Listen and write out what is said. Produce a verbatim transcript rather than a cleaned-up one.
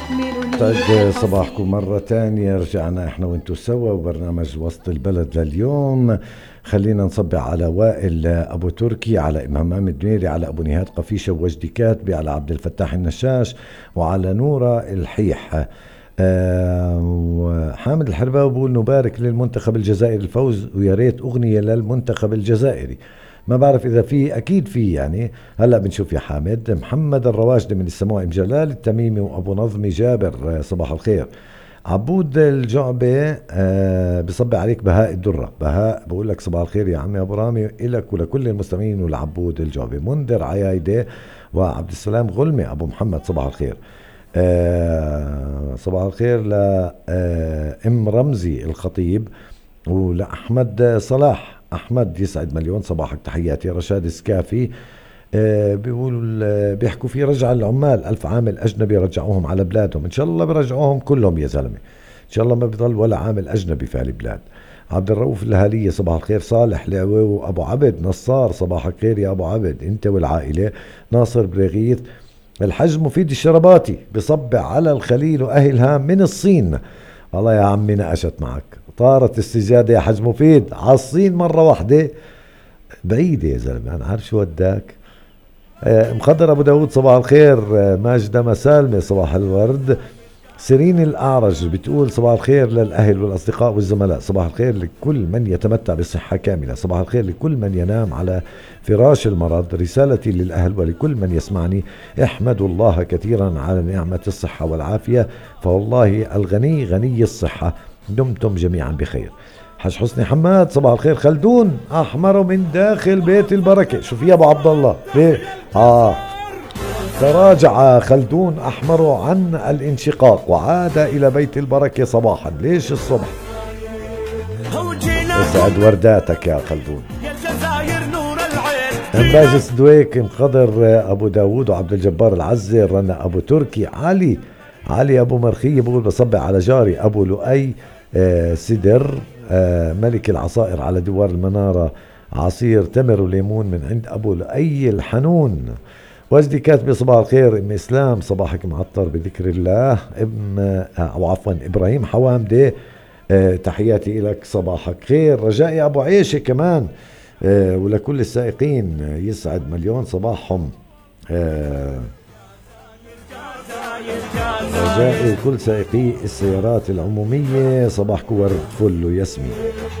طيب صباحكم مرة تانية، رجعنا احنا وانتو سوا وبرنامج وسط البلد لليوم. خلينا نصبح على وائل ابو تركي، على امام الدميري، على ابو نهاد قفيشة ووجدي كاتبي، على عبد الفتاح النشاش، وعلى نورة الحيح. آه وحامد الحرباوي بقول نبارك للمنتخب الجزائري الفوز، ويا ريت اغنية للمنتخب الجزائري. ما بعرف اذا في، اكيد في يعني. هلا بنشوف يا حامد. محمد الرواشدي من السموع، ام جلال التميمي وابو نظمي جابر، آه، صباح الخير. عبود الجعبة آه بصبي عليك. بهاء الدرة، بهاء بقول لك صباح الخير يا عمي ابو رامي، إلك ولكل المستمعين ولعبود الجعبة. منذر عيايدة وعبد السلام غلمي ابو محمد، صباح الخير. آه صباح الخير ل آه ام رمزي الخطيب، ولأحمد صلاح. أحمد يسعد مليون صباحك، تحياتي. رشاد سكافي آه بيقول آه بيحكوا في رجع العمال، ألف عامل أجنبي رجعوهم على بلادهم. إن شاء الله برجعوهم كلهم يا زلمة، إن شاء الله ما بيضل ولا عامل أجنبي في هالبلاد. عبد الرؤوف الهالية صباح الخير. صالح لعوي وأبو عبد نصار، صباح الخير يا أبو عبد أنت والعائلة. ناصر برغيث. الحج مفيد الشرباتي بصبع على الخليل وأهلها من الصين. والله يا عمي نقشت معك، طارت السجادة يا حج مفيد على الصين مرة واحدة، بعيدة يا زلمة، أنا عارف شو وداك. آه مخضر أبو داود صباح الخير. آه ماجدة مسالمة صباح الورد. سيرين الأعرج بتقول صباح الخير للأهل والأصدقاء والزملاء، صباح الخير لكل من يتمتع بصحة كاملة، صباح الخير لكل من ينام على فراش المرض. رسالتي للأهل ولكل من يسمعني: احمدوا الله كثيرا على نعمة الصحة والعافية، فوالله الغني غني الصحة. دمتم جميعا بخير. حج حسني حماد صباح الخير. خلدون أحمر من داخل بيت البركة، شوف يا أبو عبد الله ليه؟ آه تراجع خلدون أحمر عن الانشقاق وعاد إلى بيت البركة صباحا. ليش الصبح؟ يسعد ورداتك يا خلدون. باجس دويك مخضر أبو داود وعبد الجبار العزي. رنا أبو تركي. علي علي أبو مرخية بقول بصبع على جاري أبو لؤي آه سدر آه ملك العصائر على دوار المنارة، عصير تمر وليمون من عند أبو لؤي الحنون. وجدي كاتبي صباح الخير. ام اسلام صباحك معطر بذكر الله. ابن او عفوا ابراهيم حوامده اه تحياتي لك صباحك خير. رجائي ابو عيشه كمان اه ولكل السائقين يسعد مليون صباحهم. اه رجائي وكل سائقي السيارات العموميه صباحكم ورد فل ويسمي.